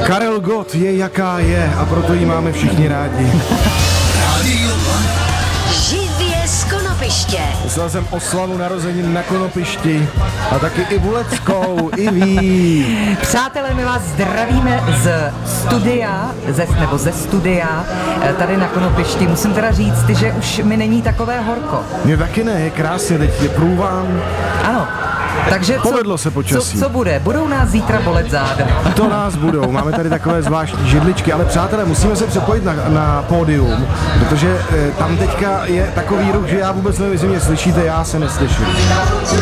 Karel Gott je jaká je a proto ji máme všichni rádi. Živě z Konopiště. Myslel jsem oslavu narozenin na Konopišti a taky i Buleckou, i ví. Přátelé, my vás zdravíme z studia, ze studia tady na Konopišti. Musím teda říct, že už mi není takové horko. Mně taky ne, je krásně, teď je průván. Ano. Takže povedlo se počasí. Co bude? Budou nás zítra bolet záda? To nás budou. Máme tady takové zvláštní židličky, ale přátelé, musíme se přepojit na pódium, protože tam teďka je takový ruch, že já vůbec nevím, jestli mě slyšíte, já se neslyším.